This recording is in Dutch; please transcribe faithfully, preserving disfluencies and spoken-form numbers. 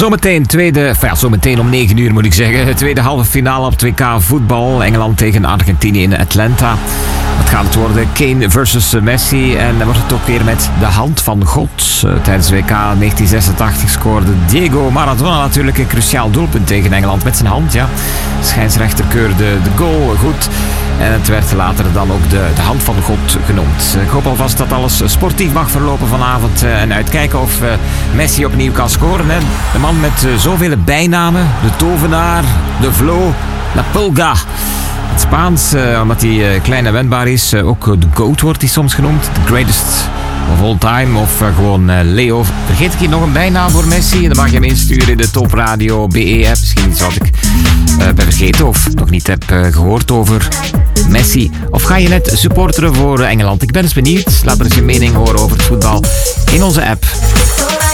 Zometeen tweede, ja, zometeen om negen uur moet ik zeggen. Tweede halve finale op het W K voetbal. Engeland tegen Argentinië in Atlanta. Het gaat het worden Kane versus Messi. En dan wordt het ook weer met de hand van God. Tijdens W K negentien zesentachtig scoorde Diego Maradona natuurlijk een cruciaal doelpunt tegen Engeland. Met zijn hand, ja. Scheidsrechter keurde de goal goed. En het werd later dan ook de, de hand van God genoemd. Ik hoop alvast dat alles sportief mag verlopen vanavond. En uitkijken of uh, Messi opnieuw kan scoren. Hè. De man met uh, zoveel bijnamen. De tovenaar, de Flo, La Pulga. Het Spaans, uh, omdat hij uh, klein en wendbaar is. Uh, ook uh, de GOAT wordt hij soms genoemd. The greatest of all time. Of uh, gewoon uh, Leo. Vergeet ik hier nog een bijnaam voor Messi? Dan mag je hem insturen in de Topradio B E-app. Misschien iets wat ik uh, ben vergeten of nog niet heb uh, gehoord over Messi. Of ga je net supporteren voor Engeland? Ik ben eens benieuwd. Laat er eens je mening horen over het voetbal in onze app.